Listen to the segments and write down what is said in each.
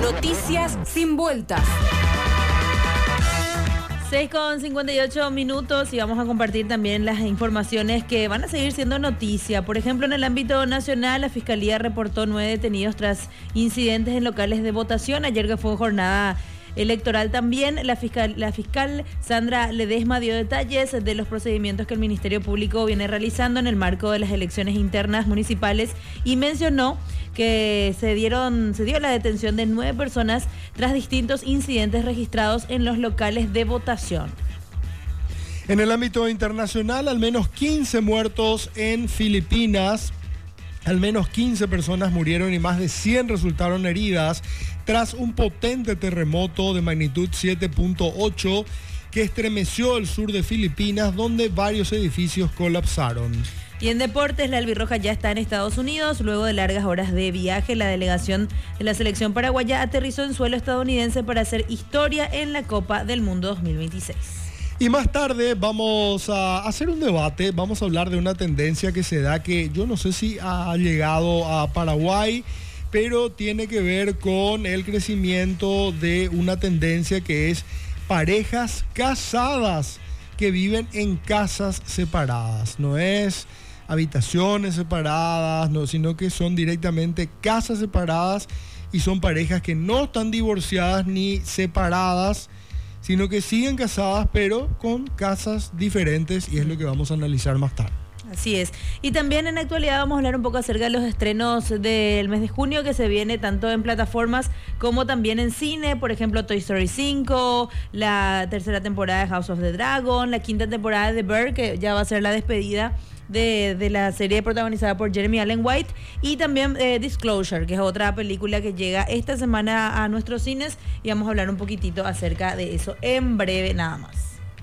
Noticias sin vueltas. 6:58 y vamos a compartir también las informaciones que van a seguir siendo noticia. Por ejemplo, en el ámbito nacional, la Fiscalía reportó 9 detenidos tras incidentes en locales de votación. Ayer, que fue jornada electoral también, la fiscal Sandra Ledesma dio detalles de los procedimientos que el Ministerio Público viene realizando en el marco de las elecciones internas municipales y mencionó que se dio la detención de 9 personas tras distintos incidentes registrados en los locales de votación. En el ámbito internacional, al menos 15 muertos en Filipinas. Al menos 15 personas murieron y más de 100 resultaron heridas tras un potente terremoto de magnitud 7.8 que estremeció el sur de Filipinas, donde varios edificios colapsaron. Y en deportes, la albirroja ya está en Estados Unidos. Luego de largas horas de viaje, la delegación de la selección paraguaya aterrizó en suelo estadounidense para hacer historia en la Copa del Mundo 2026. Y más tarde vamos a hacer un debate, vamos a hablar de una tendencia que se da, que yo no sé si ha llegado a Paraguay, pero tiene que ver con el crecimiento de una tendencia que es parejas casadas que viven en casas separadas. No es habitaciones separadas, no, sino que son directamente casas separadas y son parejas que no están divorciadas ni separadas, sino que siguen casadas pero con casas diferentes, y es lo que vamos a analizar más tarde. Así es. Y también en la actualidad vamos a hablar un poco acerca de los estrenos del mes de junio que se viene tanto en plataformas como también en cine. Por ejemplo, Toy Story 5, la tercera temporada de House of the Dragon, la quinta temporada de Bear, que ya va a ser la despedida de la serie protagonizada por Jeremy Allen White, y también Disclosure, que es otra película que llega esta semana a nuestros cines, y vamos a hablar un poquitito acerca de eso en breve nada más.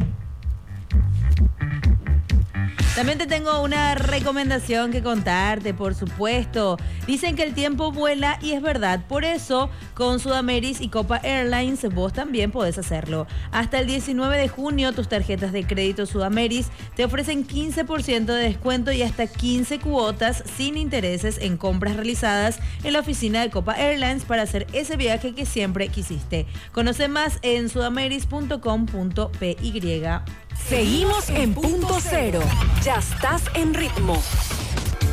También te tengo una recomendación que contarte, por supuesto. Dicen que el tiempo vuela y es verdad. Por eso, con Sudameris y Copa Airlines, vos también podés hacerlo. Hasta el 19 de junio, tus tarjetas de crédito Sudameris te ofrecen 15% de descuento y hasta 15 cuotas sin intereses en compras realizadas en la oficina de Copa Airlines para hacer ese viaje que siempre quisiste. Conoce más en sudameris.com.py. Seguimos en Punto Cero. Ya estás en ritmo.